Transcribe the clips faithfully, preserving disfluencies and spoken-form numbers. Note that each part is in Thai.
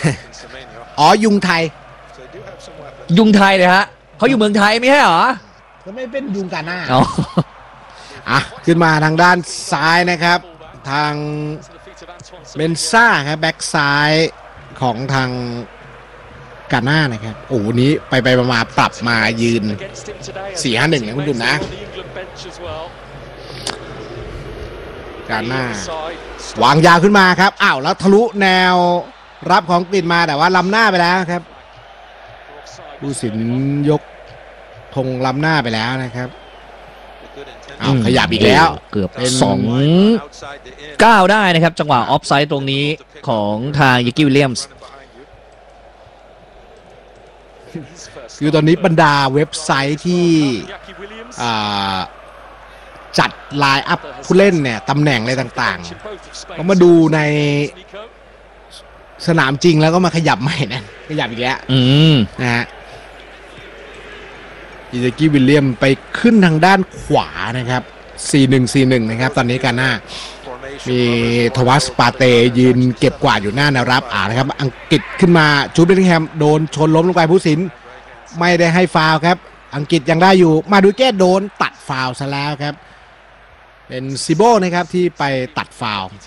อ๋อยุงไทยยุงไทยเลยฮะเขาอยู่เมืองไทยไม่ใช่เหรอก็ไม่เป็นยุงกาหน้าอ่ะขึ้นมาทางด้านซ้ายนะครับทางเบนซ่าครับแบ็กซ้ายของทางกาหน้านะครับโอ้โหนี้ไปไปมาปรับมายืน สี่ห้าหนึ่ง นะคุณดุมนะกาหน้าวางยาวขึ้นมาครับอ้าวแล้วทะลุแนวรับของกรีนมาแต่ว่าล้ำหน้าไปแล้วครับผู้สินยกธงล้ำหน้าไปแล้วนะครับอ้าวขยับอีกแล้วเกือบสองเก้าได้นะครับจังหวะออฟไซด์ตรงนี้ของทางยิกกี้วิลเลียมส์คือตอนนี้บรรดาเว็บไซต์ที่จัดไลน์อัพผู้เล่นเนี่ยตำแหน่งอะไรต่างๆก็มาดูในสนามจริงแล้วก็มาขยับใหม่นะขยับอีกแล้วนะฮะอิซากิวิลเลียมไปขึ้นทางด้านขวานะครับ สี่หนึ่ง สี่หนึ่ง นะครับตอนนี้กาหน้ามีทวัสปาเตยืนเก็บกวาดอยู่หน้าแนวรับอ่านะครับอังกฤษขึ้นมาจูเบลลิงแฮมโดนชนล้มลงไปผู้สินไม่ได้ให้ฟาวล์ครับอังกฤษยังได้อยู่มาดูแก้โดนตัดฟาวล์ซะแล้วครับเป็นซิโบนะครับที่ไปตัดฟาวล์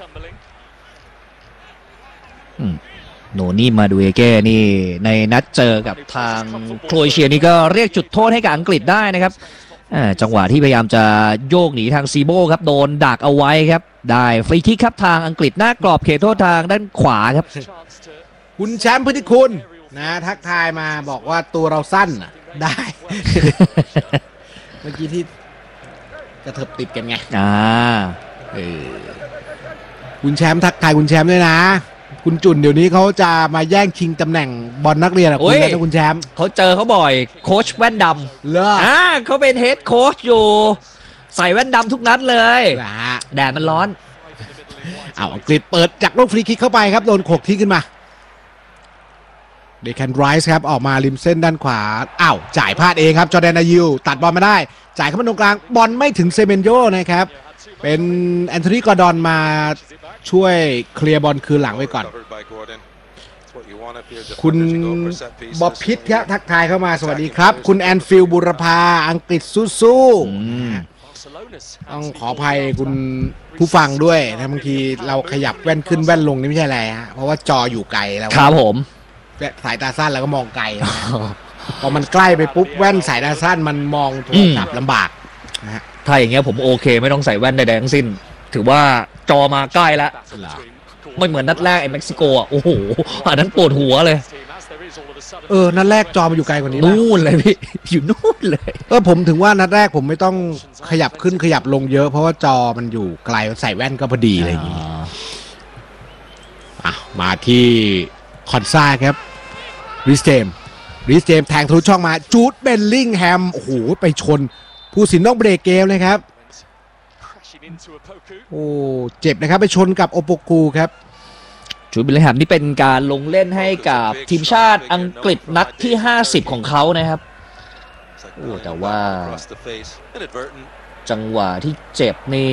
โนนี่มาดูเอเก้นี่ในนัดเจอกับทางโครเอเชียนี่ก็เรียกจุดโทษให้กับอังกฤษได้นะครับจังหวะที่พยายามจะโยกหนีทางซีโบครับโดนดักเอาไว้ครับได้ฟรีคิกครับทางอังกฤษหน้ากรอบเขตโทษทางด้านขวาครับคุณแชมป์พฤติคุณนะทักทายมาบอกว่าตัวเราสั้นได้ เมื่อกี้ที่กระเถิบติดกันไงอ่าเออคุณแชมป์ทักทายคุณแชมป์ด้วยนะคุณจุนเดี๋ยวนี้เขาจะมาแย่งชิงตำแหน่งบอลนักเรียนอะคุณนะคุณแชมป์เขาเจอเขาบ่อยโค้ชแว่นดำเหรออ่าเขาเป็นเฮดโค้ชอยู่ใส่แว่นดำทุกนัดเลยแดดมันร้อนเอาอังกฤษเปิดจากลูกฟรีคิกเข้าไปครับโดนโขกทิ้งขึ้นมาเดคันไรส์ครับออกมาริมเส้นด้านขวาอ้าวจ่ายพลาดเองครับจอร์แดนอายิวตัดบอลมาได้จ่ายเข้ามาตรงกลางบอลไม่ถึงเซเมนโยนะครับเป็นแอนโทนีกอร์ดอนมาช่วยเคลียร์บอลคืนหลังไว้ก่อนคุณบ๊อบพิทครับทักทายเข้ามาสวัสดีครับคุณแอนฟิลบุรพาอังกฤษสู้ๆต้องขออภัยคุณผู้ฟังด้วยนะบางทีเราขยับแว่นขึ้นแว่นลงนี่ไม่ใช่อะไรฮะเพราะว่าจออยู่ไกลแล้วครับผมสายตาสั้นแล้วก็มองไกลพอมันใกล้ไปปุ๊บแว่นสายตาสั้นมันมองโทรศัพท์ลำบากนะฮะถ้าอย่างเงี้ยผมโอเคไม่ต้องใส่แว่นใดๆทั้งสิ้นถือว่าจอมาใกล้แล้วไม่เหมือนนัดแรกไอ้เม็กซิโกอ่ะโอ้โหอันนั้นปวดหัวเลยเออนัดแรกจอมาอยู่ไกลกว่านี้นู่นเลยพี่อยู่นู่นเลยเออผมถึงว่านัดแรกผมไม่ต้องขยับขึ้นขยับลงเยอะเพราะว่าจอมันอยู่ไกลใส่แว่นก็พอดีอะไรอย่างงี้อ่ะมาที่คอนซ่าครับริสเจมริสเจมแทงทะลุช่องมาจูดเบลลิงแฮมโอ้โหไปชนผู้สินต้องเบรกเกมเลยครับโอ้เจ็บนะครับไปชนกับโอโปกูครับจูดเบลลิงแฮมนี่เป็นการลงเล่นให้กับทีมชาติอังกฤษนัดที่ห้าสิบของเขานะครับโอ้แต่ว่าจังหวะที่เจ็บนี่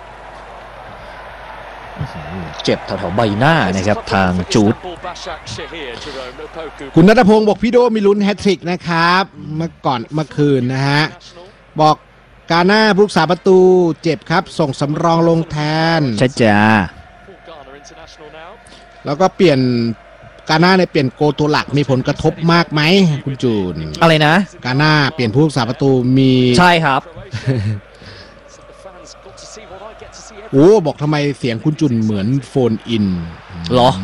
เจ็บแถวๆใบหน้านะครับทางจูดคุณณัฐพงศ์บอกพี่โดมีลุ้นแฮตทริกนะครับเมื่อก่อนเมื่อคืนนะฮะบอกกาหน้าผู้รักษาประตูเจ็บครับส่งสำรองลงแทนใช่จ้าแล้วก็เปลี่ยนกาหน้าเนี่ยเปลี่ยนโกตัวหลักมีผลกระทบมากไหมคุณจูนอะไรนะกาหน้าเปลี่ยนผู้รักษาประตูมีใช่ครับโอ้บอกทำไมเสียงคุณจุนเหมือนโฟนอินเหรอ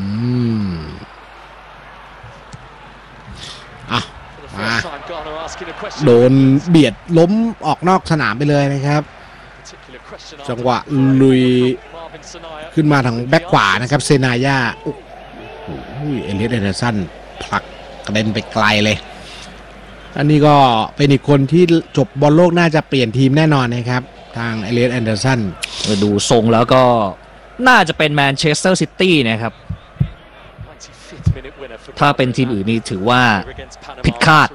อ่ะมาโดนเบียดล้มออกนอกสนามไปเลยนะครับจังหวะลุยขึ้นมาทางแบ็คขวานะครับเซนายาโอ้โหเอเลียสแอนเดอร์สันผลักกระเด็นไปไกลเลยอันนี้ก็เป็นอีกคนที่จบบอลโลกน่าจะเปลี่ยนทีมแน่นอนนะครับทางเอเลียสแอนเดอร์สันดูทรงแล้วก็น่าจะเป็นแมนเชสเตอร์ซิตี้นะครับถ้าเป็นทีมอื่นนี่ถือว่าผิดคาด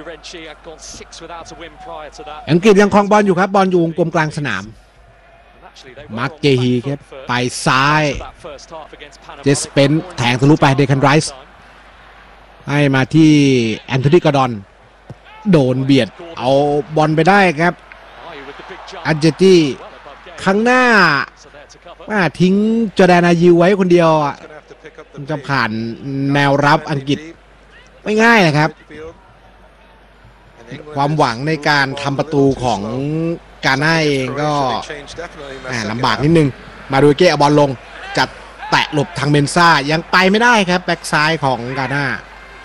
อังกฤษยังครองบอลอยู่ครับบอลอยู่วงกลมกลางสนามมาร์กเกฮีครับไปซ้ายเจสเปนแทงทะลุไปเดคันไรส์ให้มาที่แอนโทนีกอร์ดอนโดนเบียดเอาบอลไปได้ครับอันเจตี้ข้างหน้าทิ้งจอร์แดนอายิวไว้คนเดียวจะผ่านแนวรับอังกฤษไม่ง่ายนะครับความหวังในการทำประตูของกาน่าเองก็ลำบากนิดนึงมาดูเก้เอาบอลลงจัดแตะหลบทางเมนซ่ายังไปไม่ได้ครับแบ็กซ้ายของกาน่า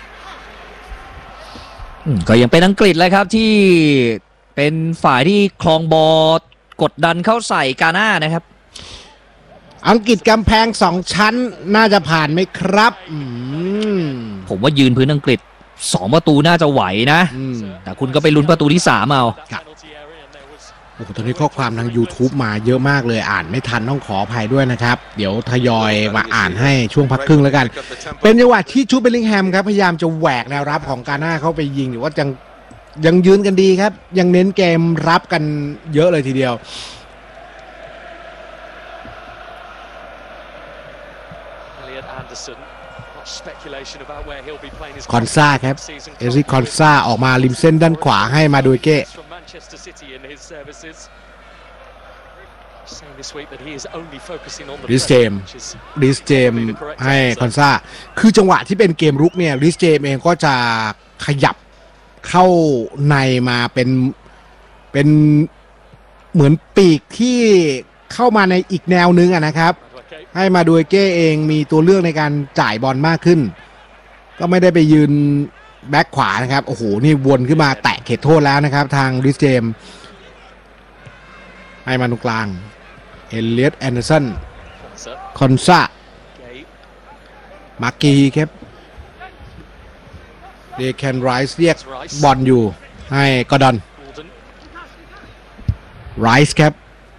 ก็ยังเป็นอังกฤษเลยครับที่เป็นฝ่ายที่ครองบอลกดดันเข้าใส่กาน่านะครับอังกฤษกำแพงสองชั้นน่าจะผ่านไหมครับผมว่ายืนพื้นอังกฤษสองประตูน่าจะไหวนะแต่คุณก็ไปลุ้นประตูที่สามเอาโอ้โหตอนนี้ข้อความทาง YouTube มาเยอะมากเลยอ่านไม่ทันต้องขออภัยด้วยนะครับเดี๋ยวทยอยมาอ่านให้ช่วงพักครึ่งแล้วกันเป็นจังหวะที่จูดเบลลิงแฮมครับพยายามจะแหวกแนวรับของกาน่าเข้าไปยิงหรือว่ายังยังยืนกันดีครับยังเน้นเกมรับกันเยอะเลยทีเดียวคอนซาครับเอริกคอนซาออกมาริมเส้นด้านขวาให้มาดูเก้ริสเจมริสเจมให้คอนซาคือจังหวะที่เป็นเกมรุกเนี่ยริสเจมเองก็จะขยับเข้าในมาเป็นเป็นเหมือนปีกที่เข้ามาในอีกแนวนึงนะครับให้มาดูเก้เองมีตัวเลือกในการจ่ายบอลมากขึ้นก็ไม่ได้ไปยืนแบ็คขวานะครับโอ้โหนี่วนขึ้นมาแตะเขตโทษแล้วนะครับทางริสเจมให้มาตรงกลางเอเลียตแอนเดอร์สันคอนซามาร์กีครับเดแคนไรส์เรียกบอลอยู่ให้กอร์ดอนไรส์ครับ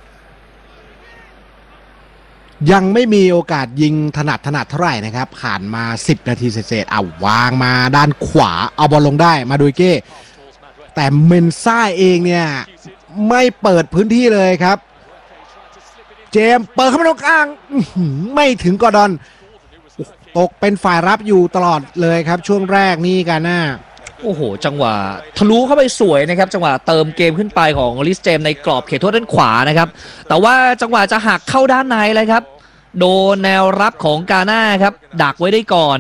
ยังไม่มีโอกาสยิงถนัดถนัดเท่าไหร่นะครับผ่านมาสิบนาทีเศษๆเอาวางมาด้านขวาเอาบอลลงได้มาดูเก้แต่เมนซ่าเองเนี่ยไม่เปิดพื้นที่เลยครับเจมเปิดเข้ามาตรงกลางไม่ถึงกอร์ดอนตกเป็นฝ่ายรับอยู่ตลอดเลยครับช่วงแรกนี่กาน่าโอ้โหจังหวะทะลุเข้าไปสวยนะครับจังหวะเติมเกมขึ้นไปของลิสเจมในกรอบเขตโทษด้านขวานะครับแต่ว่าจังหวะจะหักเข้าด้านในเลยครับโดนแนวรับของกาน่าครับดักไว้ได้ก่อน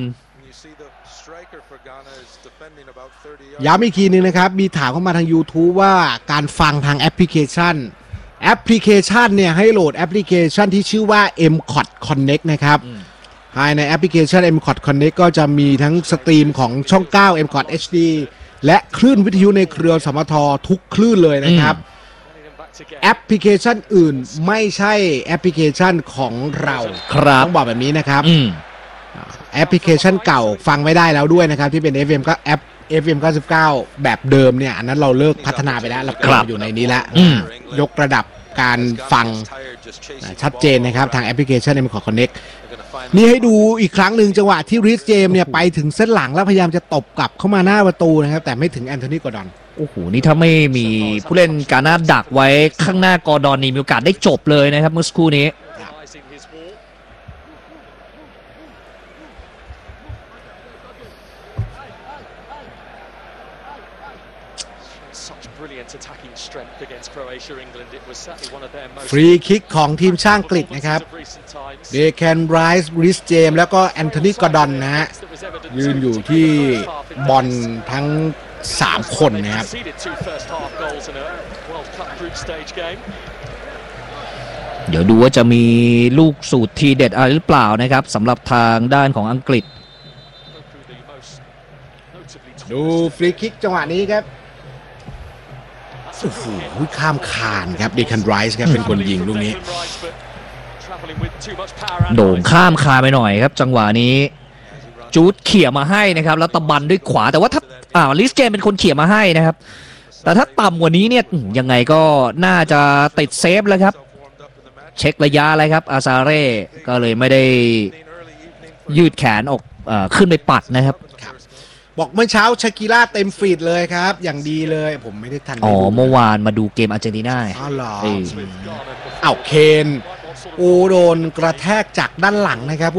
ย้ำอีกทีนึงนะครับมีถามเข้ามาทาง YouTube ว่าการฟังทางแอปพลิเคชันแอปพลิเคชันเนี่ยให้โหลดแอปพลิเคชันที่ชื่อว่า เอ็ม คอท Connect นะครับภายในแอปพลิเคชัน เอ็ม คอท Connect ก็จะมีทั้งสตรีมของช่อง เก้า เอ็ม คอท เอช ดี และคลื่นวิทยุในเครือสมททุกคลื่นเลยนะครับแอปพลิเคชันอื่นไม่ใช่แอปพลิเคชันของเราต้องบอกแบบนี้นะครับแอปพลิเคชันเก่าฟังไม่ได้แล้วด้วยนะครับที่เป็น เอฟ เอ็ม ก็แอป เอฟ เอ็ม เก้าสิบเก้า แบบเดิมเนี่ยอันนั้นเราเลิกพัฒนาไปแล้วเรากลับอยู่ในนี้แล้วยกระดับการฟังชัดเจนนะครับทางแอปพลิเคชัน เอ็ม คอท Connect นี่ให้ดูอีกครั้งหนึ่งจังหวะที่ริสเจมเนี่ยไปถึงเส้นหลังแล้วพยายามจะตบกลับเข้ามาหน้าประตูนะครับแต่ไม่ถึงแอนโทนีกอร์ดอนโอ้โหนี่ถ้าไม่มีผู้เล่นกาน่าดักไว้ข้างหน้ากอร์ดอนนี่มีโอกาสได้จบเลยนะครับเมื่อสักครู่นี้ฟรีคิกของทีมชาติอังกฤษนะครับเดแคนไรส์ริสเจมแล้วก็แอนโทนีกอร์ดอนนะฮะยืนอยู่ที่บอลทั้งสามคนนะครับเดี๋ยวดูว่าจะมีลูกสูตรทีเด็ดอะไรหรือเปล่านะครับสำหรับทางด้านของอังกฤษดูฟรีคิกจังหวะนี้ครับโอ้โหข้ามคานครับเดคันไรส์ครับเป็นคนยิงลูกนี้โด่งข้ามคานไปหน่อยครับจังหวะนี้จูดเขี่ยมาให้นะครับแล้วตะบันด้วยขวาแต่ว่าถ้าอ่าลิสเจมเป็นคนเขี่ยมาให้นะครับแต่ถ้าต่ำกว่านี้เนี่ยยังไงก็น่าจะติดเซฟแล้วครับเช็คระยะอะไรครับอาซาเร่ก็เลยไม่ได้ยืดแขนออกเอ่อขึ้นไปปัดนะครับบบอกเมื่อเช้าชากิล่าเต็มฟีดเลยครับ อย่างดีเลยผมไม่ได้ทันอ๋อเมื่อวานมาดูเกมอาร์เจนตินาอ๋อเหรอเอ้ยเอ้าเคนโอ้โดนกระแทกจากด้านหลังนะครับ